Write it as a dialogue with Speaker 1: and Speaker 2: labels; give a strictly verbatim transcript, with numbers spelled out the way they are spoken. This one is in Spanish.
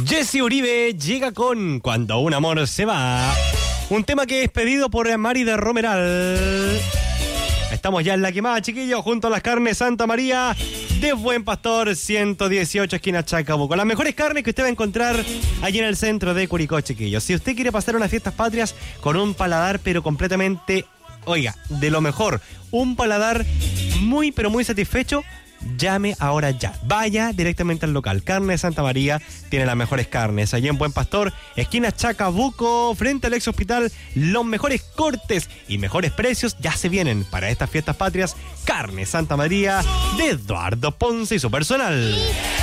Speaker 1: Jesse Uribe llega con Cuando un amor se va. Un tema que es pedido por Mari de Romeral. Estamos ya en la quemada, chiquillos, junto a las carnes Santa María de Buen Pastor, ciento dieciocho, esquina Chacabuco. Las mejores carnes que usted va a encontrar allí en el centro de Curicó, chiquillos. Si usted quiere pasar unas fiestas patrias con un paladar, pero completamente, oiga, de lo mejor, un paladar muy, pero muy satisfecho, llame ahora ya. Vaya directamente al local. Carne Santa María tiene las mejores carnes. Allí en Buen Pastor, esquina Chacabuco, frente al ex hospital. Los mejores cortes y mejores precios ya se vienen para estas fiestas patrias. Carne Santa María de Eduardo Ponce y su personal.